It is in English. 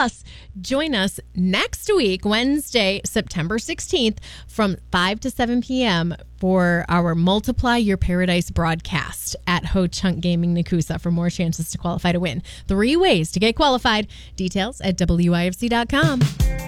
Plus, join us next week, Wednesday, September 16th, from 5 to 7 p.m. for our Multiply Your Paradise broadcast at Ho Chunk Gaming Nakusa for more chances to qualify to win. 3 ways to get qualified. Details at WIFC.com.